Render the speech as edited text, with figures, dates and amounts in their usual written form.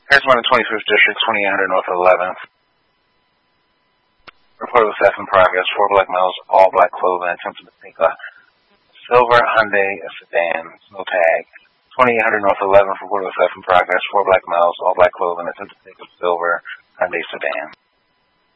Here's one in 25th District, 2800 North 11th. Report of theft in progress. 4 black males, all black clothing, attempted to take a silver Hyundai sedan, no tag. 2800 North 11th. Report of theft in progress. 4 black males, all black clothing, attempted to take a silver Hyundai sedan.